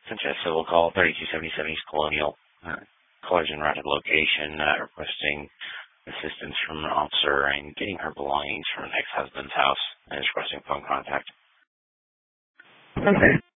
Suggest civil call 3277 East Colonial. Caller's in rapid location, requesting assistance from an officer in getting her belongings from an ex-husband's house and is requesting phone contact. Okay.